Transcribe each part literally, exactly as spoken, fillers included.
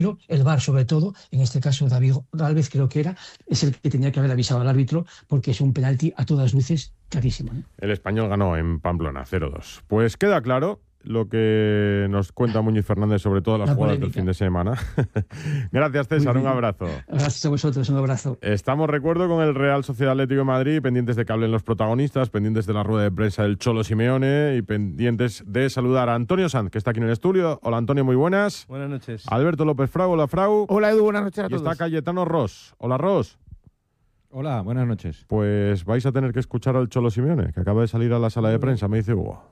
el V A R sobre todo, en este caso David Gálvez creo que era, es el que tenía que haber avisado al árbitro porque es un penalti a todas luces clarísimo, ¿no? El Español ganó en Pamplona cero dos. Pues queda claro lo que nos cuenta Muñiz Fernández sobre todas las La jugadas polémica del fin de semana. Gracias, César, un abrazo. Gracias a vosotros, un abrazo. Estamos, recuerdo, con el Real Sociedad Atlético de Madrid, pendientes de que hablen los protagonistas, pendientes de la rueda de prensa del Cholo Simeone y pendientes de saludar a Antonio Sanz, que está aquí en el estudio. Hola, Antonio, muy buenas. Buenas noches. Alberto López Frau, hola, Frau. Hola, Edu, buenas noches a y todos. está Cayetano Ross. Hola, Ross. Hola, buenas noches. Pues vais a tener que escuchar al Cholo Simeone, que acaba de salir a la sala de prensa, me dice Hugo.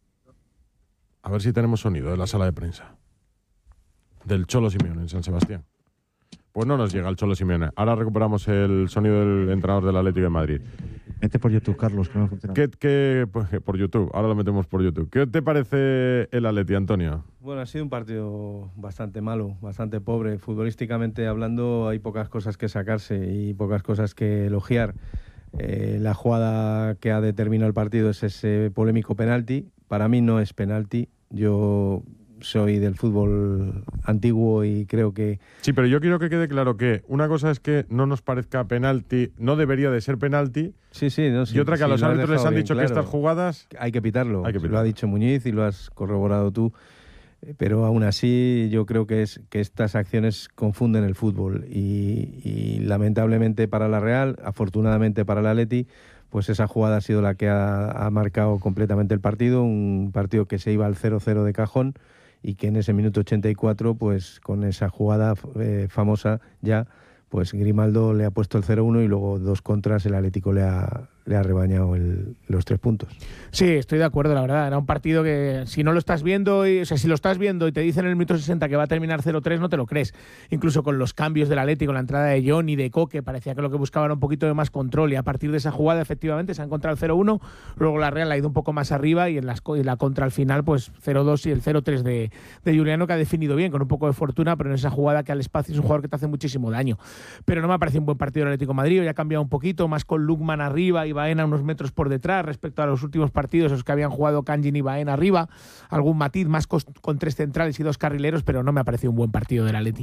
A ver si tenemos sonido de la sala de prensa del Cholo Simeone en San Sebastián. Pues no nos llega el Cholo Simeone. Ahora recuperamos el sonido del entrenador del Atlético de Madrid. Mete por YouTube, Carlos, que no funciona. ¿Qué, qué, pues, por YouTube, ahora lo metemos por YouTube. ¿Qué te parece el Atleti, Antonio? Bueno, ha sido un partido bastante malo, bastante pobre. Futbolísticamente hablando hay pocas cosas que sacarse y pocas cosas que elogiar. Eh, la jugada que ha determinado el partido es ese polémico penalti. Para mí no es penalti. Yo soy del fútbol antiguo y creo que... Sí, pero yo quiero que quede claro que una cosa es que no nos parezca penalti, no debería de ser penalti. Sí, sí. No, sí y otra que sí, a los árbitros les han dicho claro. que estas jugadas... Hay que pitarlo. Hay que pitarlo. Lo ha dicho Muñiz y lo has corroborado tú. Pero aún así yo creo que es que estas acciones confunden el fútbol y, y lamentablemente para la Real, afortunadamente para el Atleti, pues esa jugada ha sido la que ha, ha marcado completamente el partido, un partido que se iba al cero cero de cajón y que en ese minuto ochenta y cuatro, pues con esa jugada eh, famosa ya, pues Grimaldo le ha puesto el cero uno y luego dos contras el Atlético le ha, le ha rebañado el, los tres puntos. Sí, estoy de acuerdo, la verdad. Era un partido que si no lo estás viendo, y, o sea, si lo estás viendo y te dicen en el minuto sesenta que va a terminar cero tres, no te lo crees. Incluso con los cambios del Atlético, la entrada de Johnny, de Coque, parecía que lo que buscaban era un poquito de más control y a partir de esa jugada efectivamente se ha encontrado el cero uno, luego la Real ha ido un poco más arriba y en, las, en la contra al final pues cero dos y el cero tres de, de Juliano, que ha definido bien, con un poco de fortuna, pero en esa jugada que al espacio es un jugador que te hace muchísimo daño. Pero no me ha parecido un buen partido del Atlético de Madrid, hoy ha cambiado un poquito, más con Lukman arriba y Baena unos metros por detrás respecto a los últimos partidos, los que habían jugado Kangin y Baena arriba, algún matiz más con, con tres centrales y dos carrileros, pero no me ha parecido un buen partido del Atleti.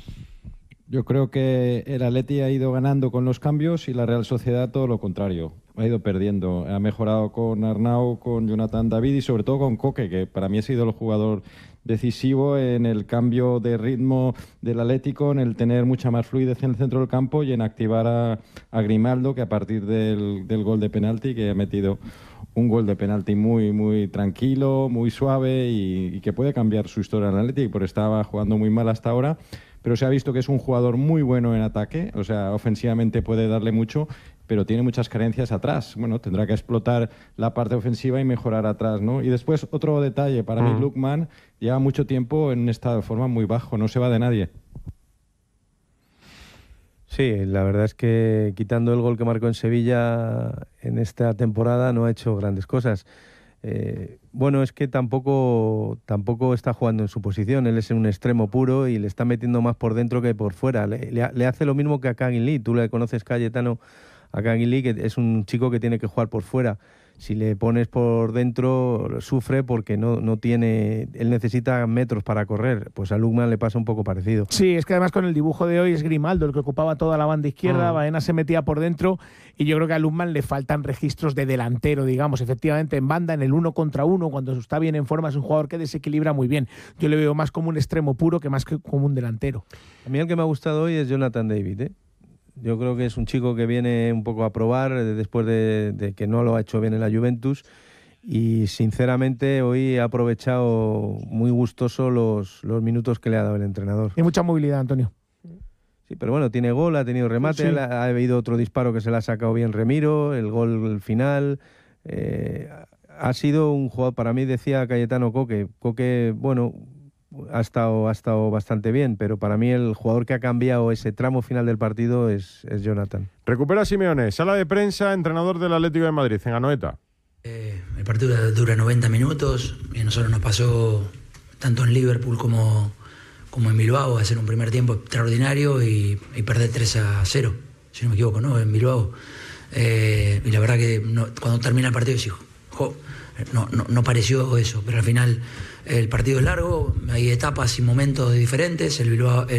Yo creo que el Atleti ha ido ganando con los cambios y la Real Sociedad todo lo contrario. Ha ido perdiendo. Ha mejorado con Arnau, con Jonathan David y sobre todo con Coque, que para mí ha sido el jugador decisivo en el cambio de ritmo del Atlético, en el tener mucha más fluidez en el centro del campo y en activar a, a Grimaldo, que a partir del, del gol de penalti, que ha metido un gol de penalti muy, muy tranquilo, muy suave y, y que puede cambiar su historia en el Atlético, porque estaba jugando muy mal hasta ahora. Pero se ha visto que es un jugador muy bueno en ataque, o sea, ofensivamente puede darle mucho, pero tiene muchas carencias atrás. Bueno, tendrá que explotar la parte ofensiva y mejorar atrás, ¿no? Y después, otro detalle, para mm. mí Lukman lleva mucho tiempo en un estado de forma muy bajo, no se va de nadie. Sí, la verdad es que quitando el gol que marcó en Sevilla en esta temporada no ha hecho grandes cosas. Eh, bueno, es que tampoco, tampoco está jugando en su posición. Él es un extremo puro y le está metiendo más por dentro que por fuera. Le, le, le hace lo mismo que a Kangin Lee. Tú le conoces, Cayetano, a Kangin Lee, que es un chico que tiene que jugar por fuera. Si le pones por dentro, sufre porque no, no tiene... Él necesita metros para correr. Pues a Lukman le pasa un poco parecido. Sí, es que además con el dibujo de hoy es Grimaldo el que ocupaba toda la banda izquierda, ah. Baena se metía por dentro y yo creo que a Lukman le faltan registros de delantero, digamos. Efectivamente, en banda, en el uno contra uno, cuando está bien en forma, es un jugador que desequilibra muy bien. Yo le veo más como un extremo puro que más que como un delantero. A mí el que me ha gustado hoy es Jonathan David, ¿eh? Yo creo que es un chico que viene un poco a probar después de, de que no lo ha hecho bien en la Juventus y sinceramente hoy ha aprovechado muy gustoso los, los minutos que le ha dado el entrenador. Hay mucha movilidad, Antonio. Sí, pero bueno, tiene gol, ha tenido remate, sí. Ha habido otro disparo que se le ha sacado bien Remiro, el gol final. Eh, ha sido un jugador, para mí decía Cayetano Coque, Coque, bueno... Ha estado, ha estado bastante bien, pero para mí el jugador que ha cambiado ese tramo final del partido es, es Jonathan. Recupera Simeone, sala de prensa, entrenador del Atlético de Madrid, en Anoeta. Eh, el partido dura noventa minutos y a nosotros nos pasó tanto en Liverpool como, como en Bilbao hacer un primer tiempo extraordinario y, y perder tres a cero, si no me equivoco, ¿no? En Bilbao. Eh, y la verdad que no, cuando termina el partido, digo, jo, no, no, no pareció eso, pero al final el partido es largo, hay etapas y momentos diferentes. El Bilbao, el